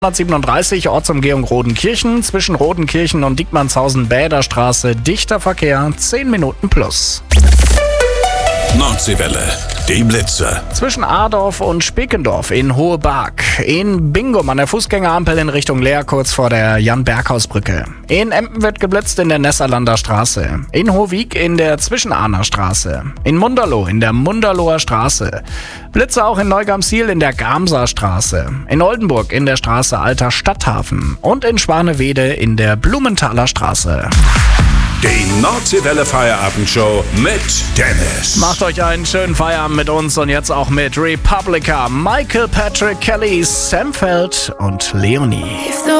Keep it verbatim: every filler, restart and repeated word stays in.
hundertsiebenunddreißig, Ortsumgehung Rodenkirchen, zwischen Rodenkirchen und Diekmannshausen-Bäderstraße, dichter Verkehr, zehn Minuten plus. Nordseewelle, die Blitze. Zwischen Adorf und Spekendorf in Hohebarg. In Bingum an der Fußgängerampel in Richtung Leer, kurz vor der Jan-Berghaus-Brücke. In Empen wird geblitzt in der Nesserlander Straße. In Hohwig in der Zwischenahner Straße. In Munderloh in der Munderloher Straße. Blitze auch in Neugamsiel in der Gamser Straße. In Oldenburg in der Straße Alter Stadthafen. Und in Schwanewede in der Blumenthaler Straße. Die Nordseewelle Feierabendshow mit Dennis. Macht euch einen schönen Feierabend mit uns und jetzt auch mit Republica, Michael Patrick Kelly, Sam Feld und Leonie.